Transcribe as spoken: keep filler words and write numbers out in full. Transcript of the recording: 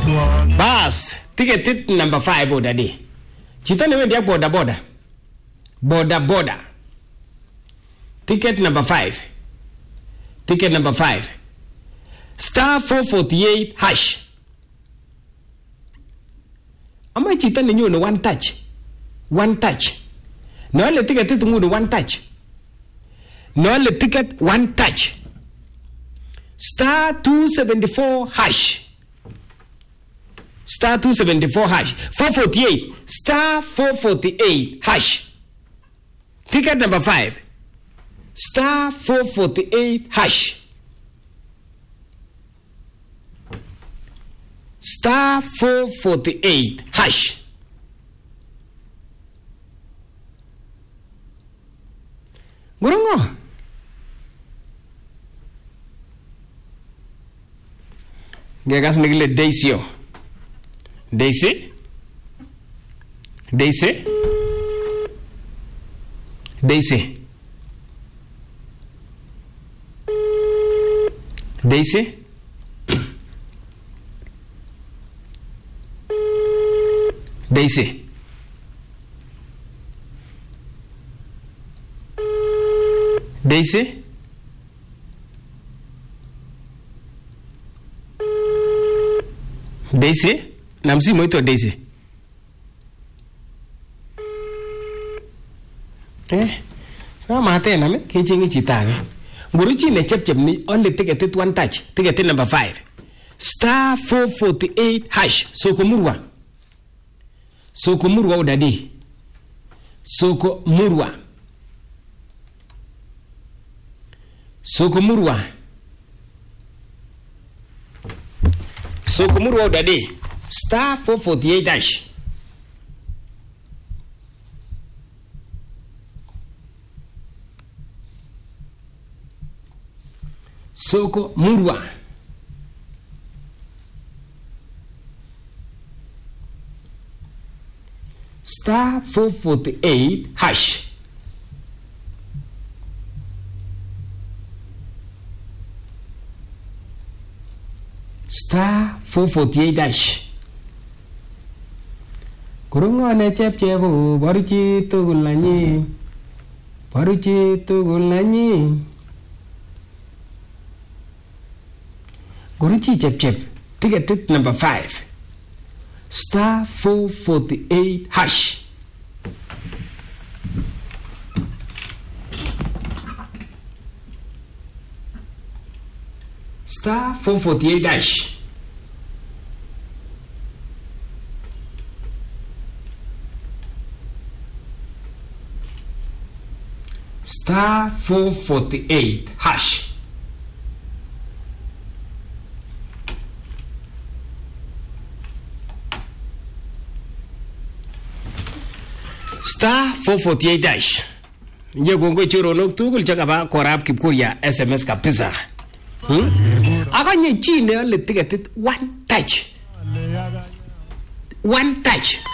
Bas, ticket number five boda di. Chito ni wendi ya boda boda. Boda boda. Ticket number five. Ticket number five. Star four forty-eight hash. Ama chito ni nyuno one touch. One touch. No le ticket tu ngudo one touch. No le ticket one touch. Star two seventy-four hash. Star two seventy-four hash. four forty-eight. Star four forty-eight hash. Ticket number five. Star four forty-eight hash. Star four forty-eight hash. Gurungo. Gagas nigile Daisy. Daisy? Daisy? Daisy? Daisy? Daisy? Daisy? Daisy? Namsi moito Daisy. Eh, kama tena me kichingi chitani. Nguruchi ne chep chep ni only ticket it one touch. Ticket number five. Star four forty-eight hash. Soko murwa. Soko murwa udadi. Soko murwa. Soko murwa. Soko murwa udadi. Star four forty-eight hash. Soko murwa. Star four forty-eight hash. Star four forty-eight hash. Kurungo ne chep chebu baruchi tugulanyi. Baruchi tugulanyi. Guruchi chep chep. Ticket number five. Star four forty-eight hash. Star four forty-eight hash. Star four forty-eight hash. Star four forty-eight dash. Nje gongo chiro no tugul chaka ba korap kipkuria S M S kapisa. Hmm? Akanye chine le ticket one touch. One touch.